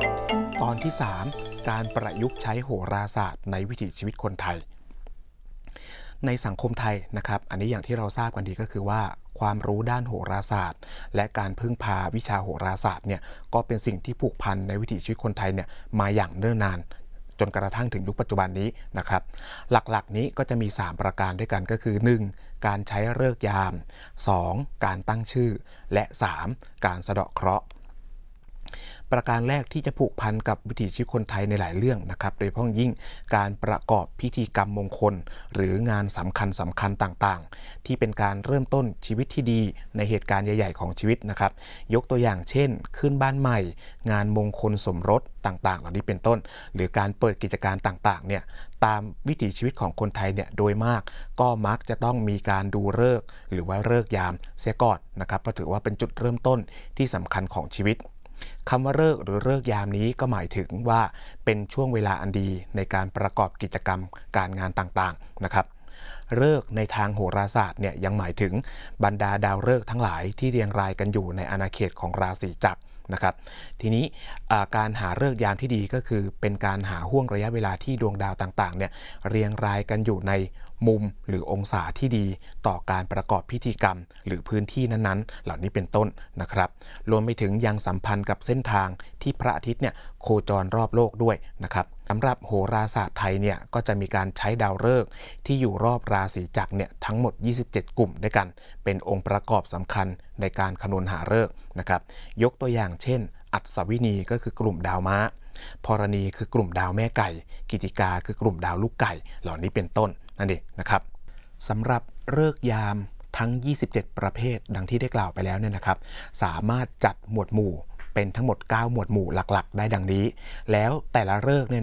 ตอนที่ 3 การประยุกต์ใช้โหราศาสตร์ในวิถีชีวิตคนไทยในสังคมไทยนะครับอันนี้อย่างที่เราทราบกันดีก็คือว่าความรู้ด้านโหราศาสตร์และการพึ่งพาวิชาโหราศาสตร์เนี่ยก็เป็นสิ่งที่ผูกพันในวิถีชีวิตคนไทยเนี่ยมาอย่างเนิ่นนานจนกระทั่งถึงยุคปัจจุบันนี้นะครับหลักๆนี้ก็จะมี 3 ประการด้วยกันก็คือ 1. การใช้ฤกษ์ยาม 2. การตั้งชื่อและ 3. การสะเดาะเคราะห์ประการแรกที่จะผูกพันกับวิถีชีวิตคนไทยในหลายเรื่องนะครับโดยเฉพาะยิ่งการประกอบพิธีกรรมมงคลหรืองานสำคัญต่างๆที่เป็นการเริ่มต้นชีวิตที่ดีในเหตุการณ์ใหญ่ๆของชีวิตนะครับยกตัวอย่างเช่นขึ้นบ้านใหม่งานมงคลสมรสต่างๆเหล่านี้เป็นต้นหรือการเปิดกิจการต่างๆเนี่ยตามวิถีชีวิตของคนไทยเนี่ยโดยมากก็มักจะต้องมีการดูฤกษ์หรือว่าฤกษ์ยามเสียก่อนนะครับเพราะถือว่าเป็นจุดเริ่มต้นที่สำคัญของชีวิตคำว่าฤกษ์หรือฤกษ์ยามนี้ก็หมายถึงว่าเป็นช่วงเวลาอันดีในการประกอบกิจกรรมการงานต่างๆนะครับฤกษ์ในทางโหราศาสตร์เนี่ยยังหมายถึงบรรดาดาวฤกษ์ทั้งหลายที่เรียงรายกันอยู่ในอาณาเขตของราศีจักรนะครับทีนี้การหาฤกษ์ยามที่ดีก็คือเป็นการหาห่วงระยะเวลาที่ดวงดาวต่างๆเนี่ยเรียงรายกันอยู่ในมุมหรือองศาที่ดีต่อการประกอบพิธีกรรมหรือพื้นที่นั้นๆเหล่านี้เป็นต้นนะครับรวมไปถึงยังสัมพันธ์กับเส้นทางที่พระอาทิตย์เนี่ยโคจรรอบโลกด้วยนะครับสำหรับโหราศาสตร์ไทยเนี่ยก็จะมีการใช้ดาวฤกษ์ที่อยู่รอบราศีจักรเนี่ยทั้งหมด27กลุ่มด้วยกันเป็นองค์ประกอบสำคัญในการคำนวณหาฤกษ์นะครับยกตัวอย่างเช่นอัศวินีก็คือกลุ่มดาวม้าพรณีคือกลุ่มดาวแม่ไก่กิติกาคือกลุ่มดาวลูกไก่เหล่านี้เป็นต้นนั่นเองนะครับสำหรับฤกษ์ยามทั้ง27ประเภทดังที่ได้กล่าวไปแล้วเนี่ยนะครับสามารถจัดหมวดหมู่เป็นทั้งหมด9หมวดหมู่หลักๆได้ดังนี้แล้วแต่ละฤกษ์เนี่ย